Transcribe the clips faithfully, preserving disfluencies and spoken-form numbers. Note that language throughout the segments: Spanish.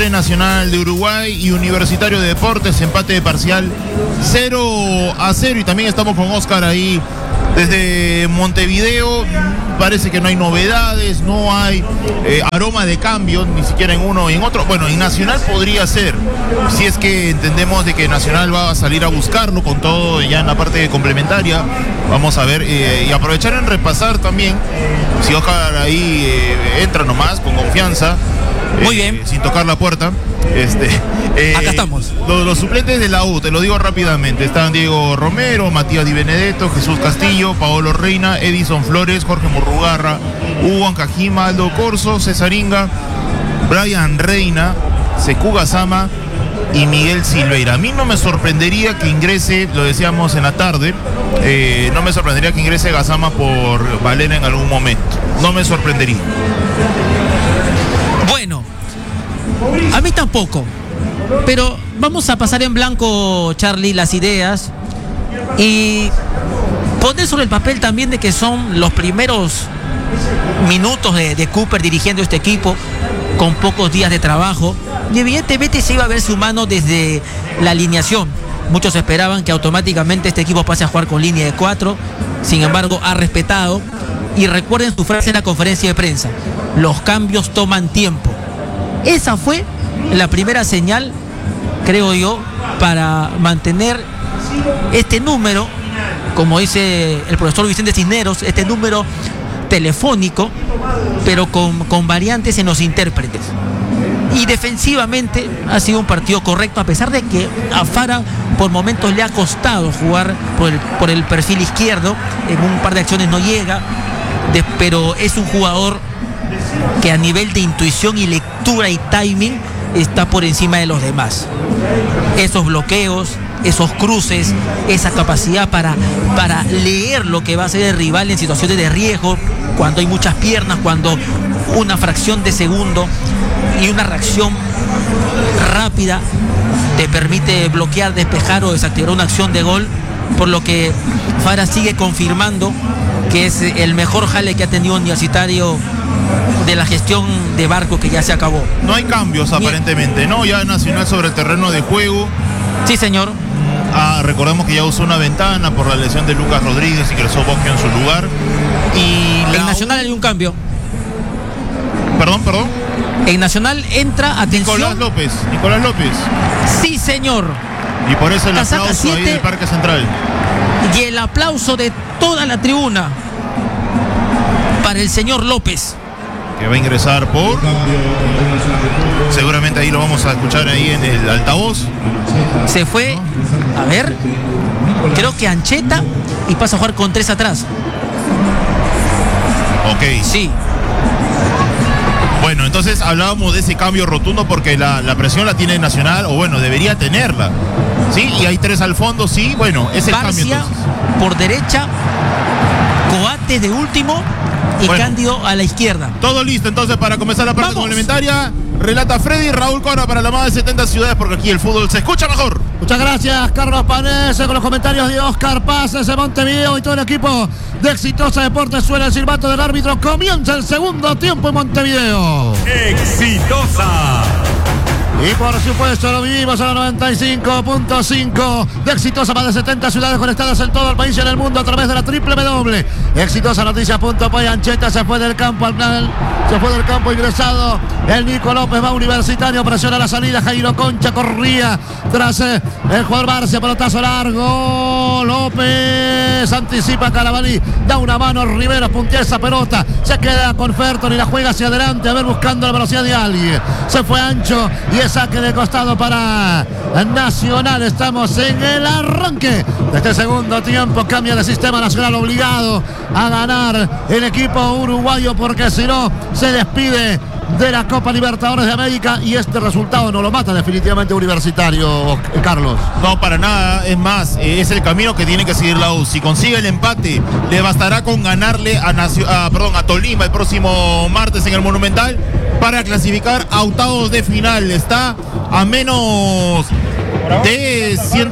entre Nacional de Uruguay y Universitario de Deportes, empate de parcial cero a cero. Y también estamos con Oscar ahí desde Montevideo. Parece que no hay novedades, no hay eh, aroma de cambio, ni siquiera en uno y en otro. Bueno, en Nacional podría ser, si es que entendemos de que Nacional va a salir a buscarlo con todo ya en la parte complementaria. Vamos a ver eh, y aprovechar en repasar también, si Oscar ahí eh, entra nomás con confianza. Muy eh, bien. Sin tocar la puerta. Este, eh, Acá estamos. Los, los suplentes de la U, te lo digo rápidamente. Están Diego Romero, Matías Di Benedetto, Jesús Castillo, Paolo Reina, Edison Flores, Jorge Murrugarra, Hugo Ancajima, Aldo Corso, Cesaringa, Brian Reina, Sekou Gassama y Miguel Silveira. A mí no me sorprendería que ingrese, lo decíamos en la tarde, eh, no me sorprendería que ingrese Gassama por Valera en algún momento. No me sorprendería. Bueno, a mí tampoco, pero vamos a pasar en blanco, Charlie, las ideas y poner sobre el papel también de que son los primeros minutos de, de Cooper dirigiendo este equipo con pocos días de trabajo, y evidentemente se iba a ver su mano desde la alineación. Muchos esperaban que automáticamente este equipo pase a jugar con línea de cuatro, sin embargo ha respetado, y recuerden su frase en la conferencia de prensa: los cambios toman tiempo. Esa fue la primera señal, creo yo, para mantener este número, como dice el profesor Vicente Cisneros, este número telefónico, pero con, con variantes en los intérpretes. Y defensivamente ha sido un partido correcto, a pesar de que a Fara por momentos le ha costado jugar por el, por el perfil izquierdo, en un par de acciones no llega, de, pero es un jugador que a nivel de intuición y lectura y timing está por encima de los demás. Esos bloqueos, esos cruces, esa capacidad para, para leer lo que va a hacer el rival en situaciones de riesgo, cuando hay muchas piernas, cuando una fracción de segundo y una reacción rápida te permite bloquear, despejar o desactivar una acción de gol, por lo que Fara sigue confirmando que es el mejor jale que ha tenido Universitario de la gestión de Barco, que ya se acabó. No hay cambios aparentemente, ¿no? Ya Nacional sobre el terreno de juego. Sí, señor. Ah, recordemos que ya usó una ventana por la lesión de Lucas Rodríguez, ingresó Bosque en su lugar. Y la... En Nacional hay un cambio. Perdón, perdón. En Nacional entra, atención, Nicolás López, Nicolás López. Sí, señor. Y por eso el Casaca aplauso siete. ahí del Parque Central. Y el aplauso de toda la tribuna para el señor López, que va a ingresar por... Seguramente ahí lo vamos a escuchar ahí en el altavoz. Se fue, a ver, creo que Ancheta, y pasa a jugar con tres atrás. Ok. Sí. Bueno, entonces hablábamos de ese cambio rotundo porque la, la presión la tiene Nacional, o bueno, debería tenerla. Sí, y hay tres al fondo, sí, bueno, es el Barcia cambio entonces. Por derecha, Coates de último y Bueno. Cándido a la izquierda. Todo listo entonces para comenzar la parte Vamos. complementaria. Relata Freddy Raúl Cora para la más de setenta ciudades, porque aquí el fútbol se escucha mejor. Muchas gracias, Carlos Panese, con los comentarios de Oscar Paz desde Montevideo y todo el equipo de Exitosa Deportes. Suena el silbato del árbitro. Comienza el segundo tiempo en Montevideo. Exitosa. Y por supuesto lo vivimos a la noventa y cinco punto cinco de Exitosa, más de setenta ciudades conectadas en todo el país y en el mundo a través de la triple W. Exitosa Noticias punto p. Ancheta se fue del campo al plan, se fue del campo ingresado. El Nico López va Universitario, presiona la salida. Jairo Concha corría tras eh, el jugador Barcia, pelotazo largo. López anticipa Carabalí, da una mano Rivera, puntea esa pelota, se queda con Ferton y la juega hacia adelante, a ver, buscando la velocidad de alguien. Se fue ancho y es saque de costado para Nacional. Estamos en el arranque de este segundo tiempo. Cambia de sistema Nacional, obligado a ganar el equipo uruguayo, porque si no se despide de la Copa Libertadores de América, y este resultado no lo mata definitivamente Universitario, Carlos. No, para nada, es más, eh, es el camino que tiene que seguir la U. Si consigue el empate, le bastará con ganarle a, Nacio- a, perdón, a Tolima el próximo martes en el Monumental para clasificar a octavos de final. Está a menos de, cien,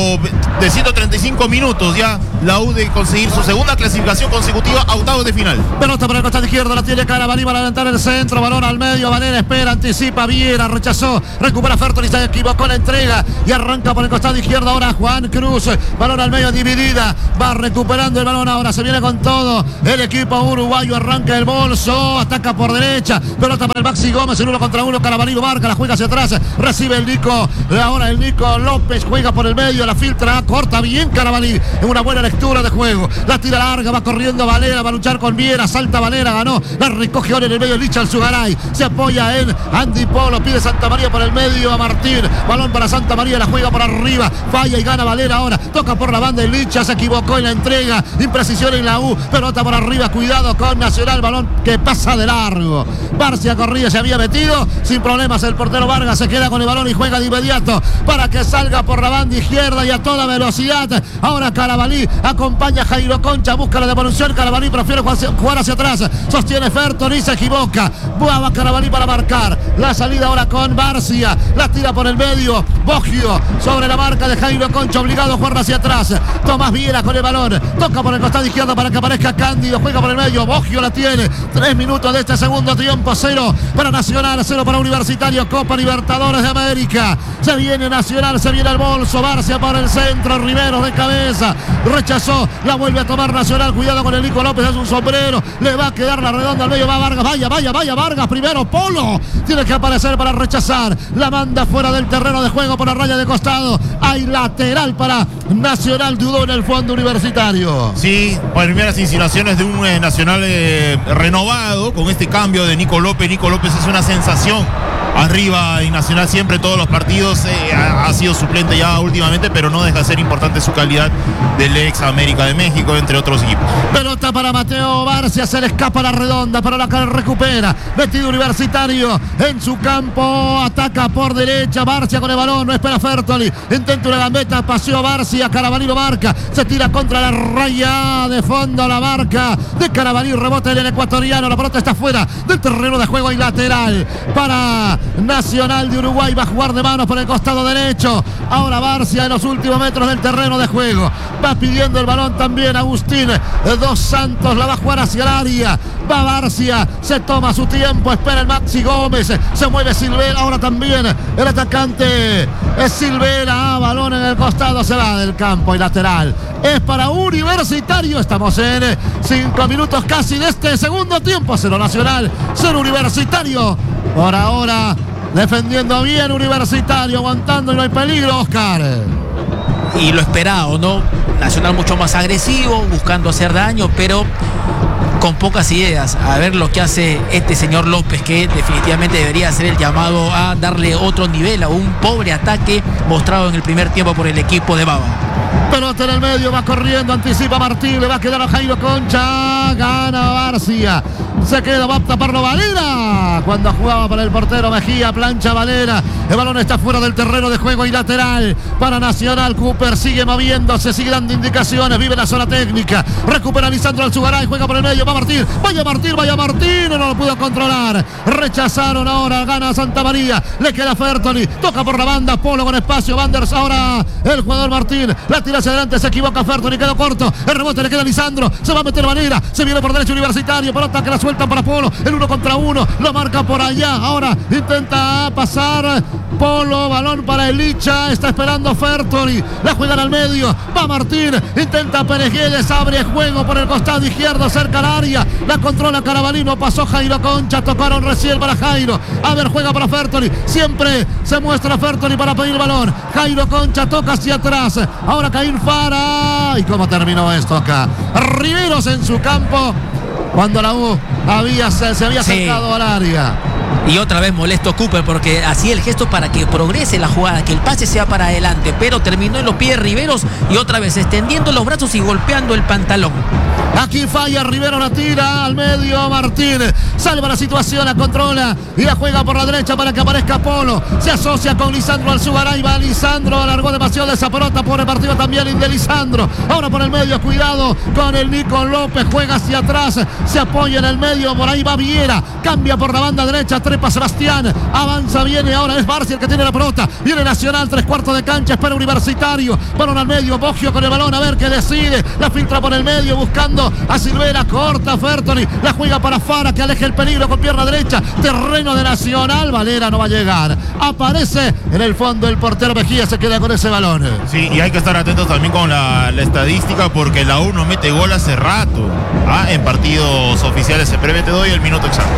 de ciento treinta y cinco minutos ya la U de conseguir su segunda clasificación consecutiva a octavos de final. Pelota para el costado izquierdo, la tiene Carabalí para levantar el centro, balón al medio, Valera espera, anticipa, Viera, rechazó, recupera Fertoli, se equivocó la entrega y arranca por el costado izquierdo ahora Juan Cruz, balón al medio, dividida, va recuperando el balón ahora, se viene con todo el equipo uruguayo, arranca el bolso, ataca por derecha, pelota para el Maxi Gómez, en uno contra uno, Carabalí lo marca, la juega hacia atrás, recibe el Nico, ahora el Nico López juega por el medio, la filtra, corta bien Carabalí, en una buena lectura de juego, la tira larga, va corriendo Valera, va a luchar con Viera, salta Valera, ganó, la recoge ahora en el medio Licha Alzugaray, se apoya en Andy Polo, pide Santa María por el medio a Martín, balón para Santa María, la juega por arriba, falla y gana Valera ahora, toca por la banda y Licha se equivocó en la entrega, imprecisión en la U, pelota por arriba, cuidado con Nacional, balón que pasa de largo, Barcia corría, se había metido, sin problemas el portero Vargas se queda con el balón y juega de inmediato para que salga por la banda izquierda y a toda velocidad, ahora Carabalí acompaña a Jairo Concha, busca la devolución, Carabalí prefiere jugar hacia atrás, sostiene Fertoli, se equivoca, va Carabalí para marcar, la salida ahora con Barcia, la tira por el medio, Boggio sobre la marca de Jairo Concha, obligado a jugar hacia atrás, Tomás Viera con el balón, toca por el costado izquierdo para que aparezca Cándido, juega por el medio, Boggio la tiene, tres minutos de este segundo tiempo, cero para Nacional, cero para Universitario, Copa Libertadores de América, se viene Nacional, se viene el bolso, Barcia por el centro, Riveros de cabeza, rechazó, la vuelve a tomar Nacional, cuidado con el Nico López, es un sombrero, le va a quedar la redonda al medio, va Vargas, vaya, vaya, vaya Vargas, primero Polo, tiene que aparecer para rechazar, la manda fuera del terreno de juego por la raya de costado, hay lateral para Nacional, dudó en el fondo Universitario. Sí, primeras insinuaciones de un eh, Nacional eh, renovado, con este cambio de Nico López, Nico López es una sensación arriba y Nacional siempre todos los partidos eh, ha, ha sido suplente ya últimamente, pero no deja de ser importante su calidad del ex América de México, entre otros equipos. Pelota para Mateo Barcia, se le escapa la redonda, pero la cara recupera, metido Universitario en su campo, ataca por derecha, Barcia con el balón, no espera Fertoli, intenta una gambeta, paseó Barcia, Carabalí lo marca, se tira contra la raya de fondo, la marca de Carabalí, rebota en el ecuatoriano, la pelota está fuera del terreno de juego y lateral para Nacional de Uruguay, va a jugar de manos por el costado derecho, ahora Barcia en los últimos metros del terreno de juego, va pidiendo el balón también Agustín Dos Santos, la va a jugar hacia el área, va Barcia, se toma su tiempo, espera el Maxi Gómez, se mueve Silvera, ahora también el atacante es Silvera, ah, balón en el costado, se va del campo y lateral, es para Universitario, estamos en cinco minutos casi de este segundo tiempo, cero Nacional, cero Universitario, por ahora defendiendo bien Universitario, aguantando y no hay peligro, Oscar. Y lo esperado, ¿no? Nacional mucho más agresivo, buscando hacer daño, pero con pocas ideas. A ver lo que hace este señor López, que definitivamente debería hacer el llamado a darle otro nivel a un pobre ataque mostrado en el primer tiempo por el equipo de Baba. Pelota en el medio, va corriendo, anticipa Martín, le va a quedar a Jairo Concha, gana Barcia, se queda, va a taparlo Valera, cuando jugaba para el portero Mejía, plancha Valera, el balón está fuera del terreno de juego y lateral para Nacional, Cooper sigue moviéndose, sigue dando indicaciones, vive la zona técnica, recupera Lisandro Alzugaray, juega por el medio, va Martín, vaya Martín, vaya Martín, no lo pudo controlar, rechazaron ahora, gana Santa María, le queda Fertoli, toca por la banda, Polo con espacio, Vanders, ahora el jugador Martín, la tira hacia adelante, se equivoca Fertoli, quedó corto, el rebote le queda a Lisandro, se va a meter Valera, se viene por derecho Universitario, pelota que la sueltan para Polo, el uno contra uno, lo marca por allá, ahora intenta pasar Polo, balón para Elicha, está esperando Fertoli, la juegan al medio, va Martín, intenta Pereguedes, abre juego por el costado izquierdo, cerca al área, la controla Carabalí, no pasó Jairo Concha, tocaron recién para Jairo, a ver, juega para Fertoli, siempre se muestra Fertoli para pedir el balón, Jairo Concha toca hacia atrás, ahora Caín Fara, y cómo terminó esto acá, Riveros en su campo, cuando la U había, se, se había acercado sí. al área. Y otra vez molesto Cooper porque hacía el gesto para que progrese la jugada, que el pase sea para adelante, pero terminó en los pies Riveros y otra vez extendiendo los brazos y golpeando el pantalón. Aquí falla Rivero, la tira al medio Martín. Salva la situación, la controla y la juega por la derecha para que aparezca Polo. Se asocia con Lisandro Alzugaray. Va Lisandro, alargó demasiado esa pelota por el partido también de Lisandro. Ahora por el medio, cuidado con el Nico López. Juega hacia atrás, se apoya en el medio. Por ahí va Viera. Cambia por la banda derecha, trepa Sebastián. Avanza, viene ahora, es Barcia el que tiene la pelota. Viene Nacional, tres cuartos de cancha, espera Universitario. Balón al medio, Boggio con el balón, a ver qué decide. La filtra por el medio, buscando a Silvera, corta Fertoli. La juega para Fara, que aleja el peligro con pierna derecha. Terreno de Nacional, Valera no va a llegar. Aparece en el fondo el portero Mejía, se queda con ese balón. Sí, y hay que estar atentos también con la, la estadística, porque la U no mete gol hace rato. Ah, en partidos oficiales se prevé, te doy el minuto exacto.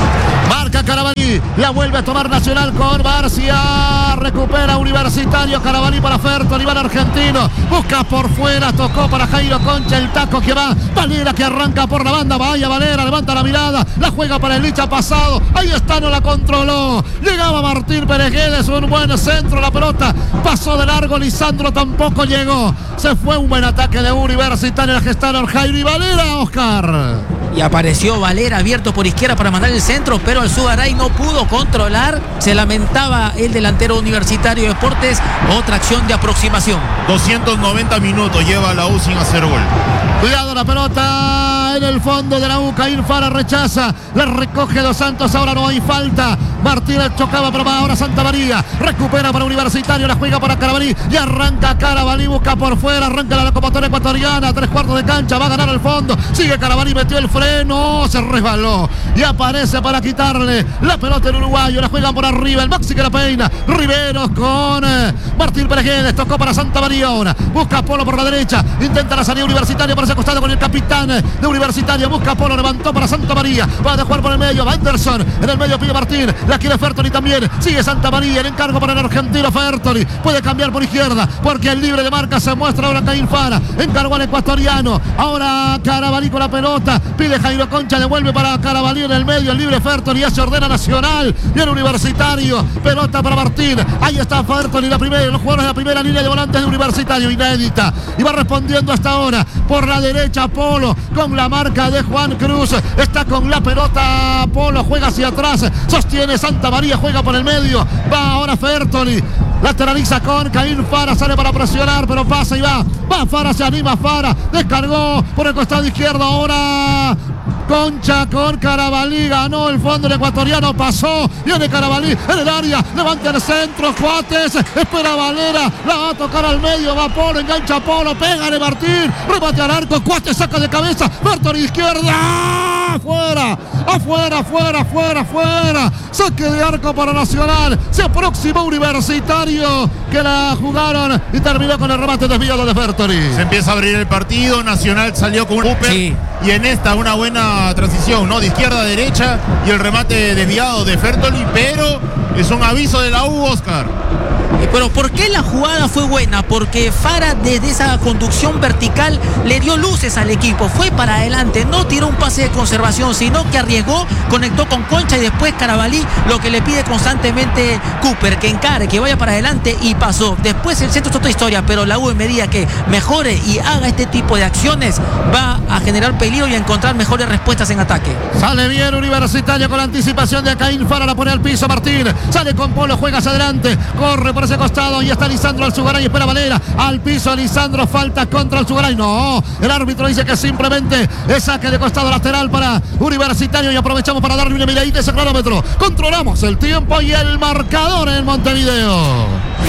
Marca Carabalí, la vuelve a tomar Nacional con Barcia, recupera Universitario, Carabalí para Fertoli, va el argentino, busca por fuera, tocó para Jairo Concha, el taco que va, Valera que arranca por la banda, vaya Valera, levanta la mirada, la juega para el Licha pasado, ahí está, no la controló, llegaba Martín Pereguedes, un buen centro, la pelota pasó de largo, Lisandro tampoco llegó, se fue un buen ataque de Universitario, la gestaron Jairo y Valera, Oscar. Y apareció Valera abierto por izquierda para mandar el centro, pero Alzugaray no pudo controlar. Se lamentaba el delantero Universitario de Deportes. Otra acción de aproximación. doscientos noventa minutos lleva la U sin hacer gol. Cuidado la pelota en el fondo de la U. Caín Fara rechaza. La recoge Dos Santos. Ahora no hay falta. Martínez chocaba, pero va ahora Santa María. Recupera para Universitario. La juega para Carabalí. Y arranca Carabalí. Busca por fuera. Arranca la locomotora ecuatoriana. Tres cuartos de cancha. Va a ganar el fondo. Sigue Carabalí. Metió el freno. Se resbaló. Y aparece para quitarle la pelota el uruguayo. La juegan por arriba. El Maxi que la peina. Riveros con eh, Martín Pereguedes. Tocó para Santa María ahora. Busca Polo por la derecha. Intenta la salida Universitaria. Por ese costado con el capitán de Universitario. Busca Polo. Levantó para Santa María. Va a jugar por el medio. Va Anderson. En el medio pide Martín. La quiere Fertoli también. Sigue Santa María. El encargo para el argentino Fertoli. Puede cambiar por izquierda. Porque el libre de marca se muestra ahora Caín Fara. Encargó al ecuatoriano. Ahora Carabalí con la pelota. Pide Jairo Concha. Devuelve para Carabalí en el medio. El libre Fertoli. Ya se ordena Nacional. Y el Universitario. Pelota para Martín. Ahí está Fertoli. La primera. Los jugadores de la primera línea de volantes de Universitario. Inédita. Y va respondiendo hasta ahora. Por la derecha Polo. Con la marca de Juan Cruz. Está con la pelota. Polo juega hacia atrás. Sostiene Santa María. Juega por el medio. Va ahora Fertoli. Lateraliza con Caín Fara. Sale para presionar. Pero pasa y va. Va Fara. Se anima Fara. Descargó por el costado izquierdo. Ahora Concha con Carabalí. Ganó el fondo. El ecuatoriano pasó. Viene Carabalí en el área. Levanta el centro. Cuates. Espera Valera. La va a tocar al medio. Va Polo. Engancha Polo. Pégale Martín. Rebate al arco. Cuates saca de cabeza. Fertoli izquierda. Afuera. Afuera. Afuera. Afuera. Afuera. Saque de arco para Nacional. Se aproximó Universitario. Que la jugaron. Y terminó con el remate desviado de Fertoli. Se empieza a abrir el partido. Nacional salió con un Cooper. Sí. Y en esta una buena transición, ¿no? De izquierda a derecha y el remate desviado de Fertoli, pero es un aviso de la U, Oscar. Pero ¿por qué la jugada fue buena? Porque Fara desde esa conducción vertical le dio luces al equipo, fue para adelante, no tiró un pase de conservación, sino que arriesgó, conectó con Concha y después Carabalí lo que le pide constantemente Cooper, que encare, que vaya para adelante y pasó. Después el centro es otra historia, pero la U en medida que mejore y haga este tipo de acciones va a generar peligro y a encontrar mejores respuestas en ataque. Sale bien Universitario con la anticipación de Caín Fara, la pone al piso Martín, sale con Polo, juega hacia adelante, corre por ese costado y está Lisandro Alzugaray, espera Valera, al piso Lisandro, falta contra Alzugaray, no, el árbitro dice que simplemente es saque de costado lateral para Universitario y aprovechamos para darle una miradita a ese cronómetro, controlamos el tiempo y el marcador en Montevideo.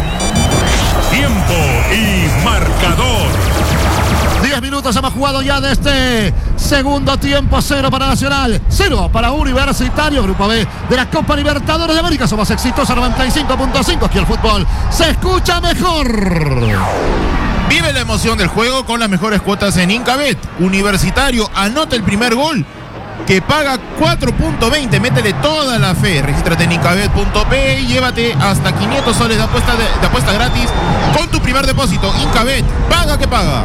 Tiempo y marcador. diez minutos hemos jugado ya de este segundo tiempo. Cero para Nacional, cero para Universitario. Grupo B de la Copa Libertadores de América. Somos exitosos noventa y cinco punto cinco. Aquí el fútbol se escucha mejor. Vive la emoción del juego con las mejores cuotas en Incabet. Universitario anota el primer gol, que paga cuatro punto veinte. Métele toda la fe. Regístrate en incabet punto pe y llévate hasta quinientos soles de apuesta, de, de apuesta gratis con tu primer depósito. Incabet, paga que paga.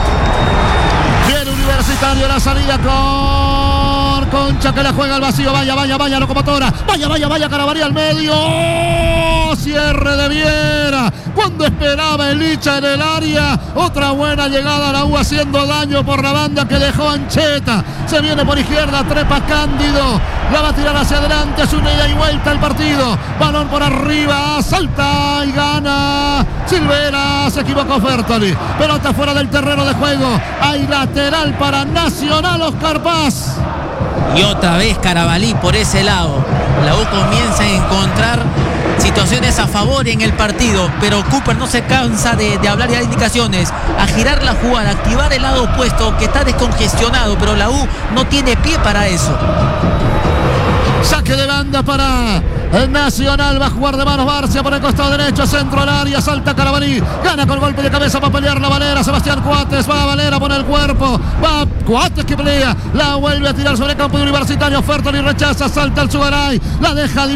Bien Universitario, la salida con Concha, que la juega al vacío. Vaya, vaya, vaya, locomotora. Vaya, vaya, vaya, Carabalí al medio. Cierre de Viera. cuando esperaba el Licha en el área. Otra buena llegada a la U haciendo daño por la banda que dejó Ancheta. Se viene por izquierda, trepa Cándido. La va a tirar hacia adelante, es una ida y vuelta al partido. Balón por arriba, salta y gana Silvera. Se equivocó Fertoli. Pelota fuera del terreno de juego. Hay lateral para Nacional, Oscar Paz. Y otra vez Carabalí por ese lado. La U comienza a encontrar situaciones a favor en el partido, pero Cooper no se cansa de, de hablar y dar indicaciones, a girar la jugada, a activar el lado opuesto que está descongestionado, pero la U no tiene pie para eso. Saque de banda para el Nacional. Va a jugar de manos Barcia por el costado derecho. Centro al área. Salta Carabalí. Gana con golpe de cabeza. Va a pelear la Valera. Sebastián Cuates. Va a Valera. Pone el cuerpo. Va Cuates que pelea. La vuelve a tirar sobre el campo de Universitario. Fertoli rechaza. Salta el Sugaray. La deja